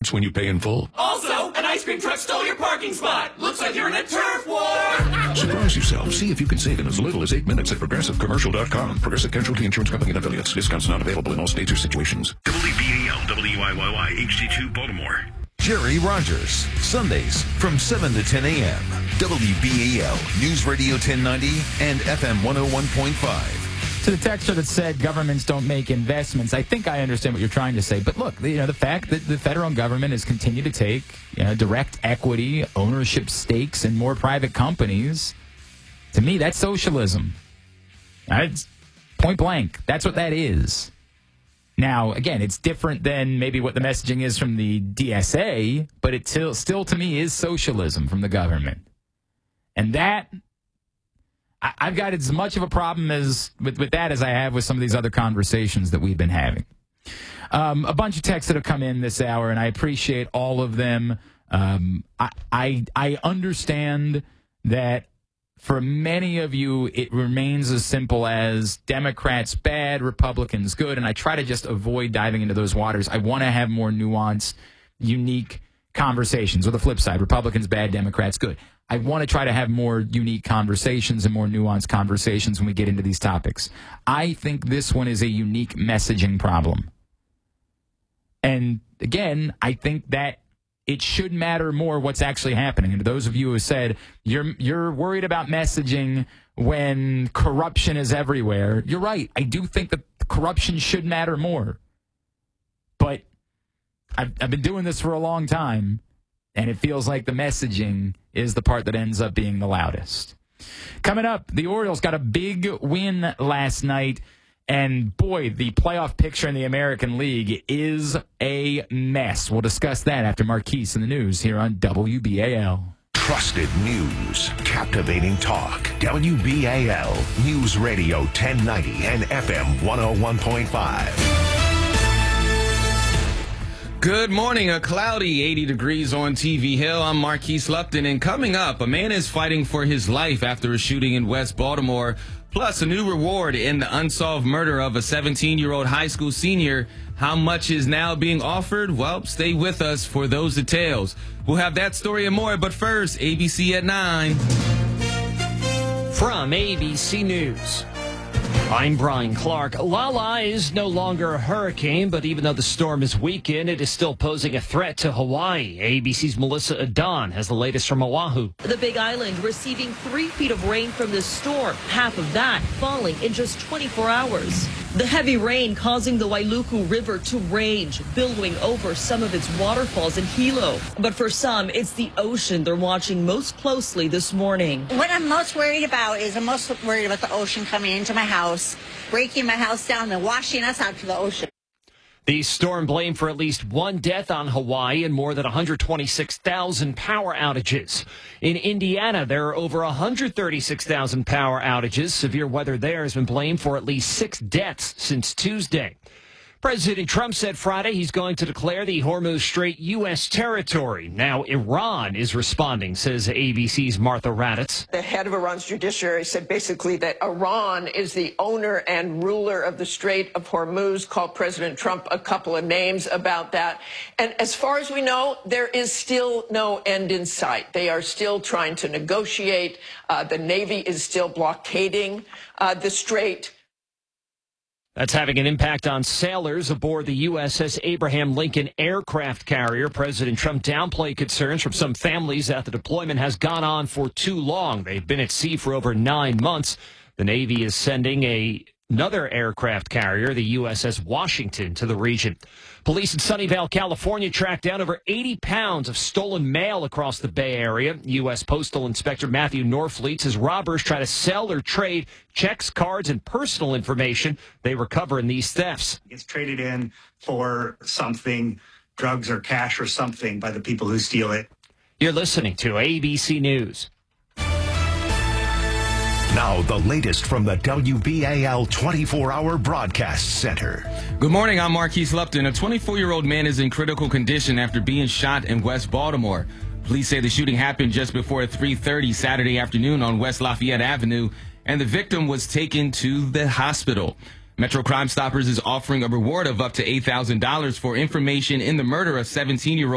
That's when you pay in full. Also, an ice cream truck stole your parking spot. Looks like you're in a turf war. Surprise yourself. See if you can save in as little as 8 minutes at ProgressiveCommercial.com. Progressive Casualty Insurance Company and affiliates. Discounts not available in all states or situations. WBAL, WYYY, HD2 Baltimore. Jerry Rogers, Sundays from 7 to 10 a.m. WBAL, News Radio 1090 and FM 101.5. To the texter that said governments don't make investments, I think I understand what you're trying to say. But look, the fact that the federal government has continued to take direct equity, ownership stakes in more private companies, to me, that's socialism. It's point blank. That's what that is. Now, again, it's different than maybe what the messaging is from the DSA, but it still to me, is socialism from the government. And that, I've got as much of a problem with that as I have with some of these other conversations that we've been having. A bunch of texts that have come in this hour, and I appreciate all of them. I understand that for many of you, it remains as simple as Democrats bad, Republicans good, and I try to just avoid diving into those waters. I want to have more nuanced, unique conversations. Or the flip side, Republicans bad, Democrats good. I want to try to have more unique conversations and more nuanced conversations when we get into these topics. I think this one is a unique messaging problem. And again, I think that it should matter more what's actually happening. And to those of you who said you're worried about messaging when corruption is everywhere, you're right. I do think that corruption should matter more. But I've been doing this for a long time, and it feels like the messaging is the part that ends up being the loudest. Coming up, the Orioles got a big win last night. And boy, the playoff picture in the American League is a mess. We'll discuss that after Marquise in the news here on WBAL. Trusted news, captivating talk. WBAL, News Radio 1090 and FM 101.5. Good morning. A cloudy 80 degrees on TV Hill. I'm Marquise Lupton, and coming up, a man is fighting for his life after a shooting in West Baltimore, plus a new reward in the unsolved murder of a 17-year-old high school senior. How much is now being offered? Well, stay with us for those details. We'll have that story and more, but first, ABC at 9. From ABC News, I'm Brian Clark. Lala is no longer a hurricane, but even though the storm is weakened, it is still posing a threat to Hawaii. ABC's Melissa Adon has the latest from Oahu. The Big Island receiving 3 feet of rain from this storm, half of that falling in just 24 hours. The heavy rain causing the Wailuku River to rage, billowing over some of its waterfalls in Hilo. But for some, it's the ocean they're watching most closely this morning. What I'm most worried about is the ocean coming into my house, breaking my house down and washing us out to the ocean. The storm blamed for at least 1 death on Hawaii and more than 126,000 power outages. In Indiana, there are over 136,000 power outages. Severe weather there has been blamed for at least 6 deaths since Tuesday. President Trump said Friday he's going to declare the Hormuz Strait U.S. territory. Now Iran is responding, says ABC's Martha Raddatz. The head of Iran's judiciary said basically that Iran is the owner and ruler of the Strait of Hormuz, called President Trump a couple of names about that. And as far as we know, there is still no end in sight. They are still trying to negotiate. The Navy is still blockading the strait. That's having an impact on sailors aboard the USS Abraham Lincoln aircraft carrier. President Trump downplayed concerns from some families that the deployment has gone on for too long. They've been at sea for over 9 months. The Navy is sending another aircraft carrier, the USS Washington, to the region. Police in Sunnyvale, California, tracked down over 80 pounds of stolen mail across the Bay Area. U.S. Postal Inspector Matthew Norfleet says robbers try to sell or trade checks, cards, and personal information they recover in these thefts. It's traded in for something, drugs or cash or something, by the people who steal it. You're listening to ABC News. Now, the latest from the WBAL 24-hour broadcast center. Good morning. I'm Marquise Lupton. A 24-year-old man is in critical condition after being shot in West Baltimore. Police say the shooting happened just before 3:30 Saturday afternoon on West Lafayette Avenue, and the victim was taken to the hospital. Metro Crime Stoppers is offering a reward of up to $8,000 for information in the murder of 17-year-old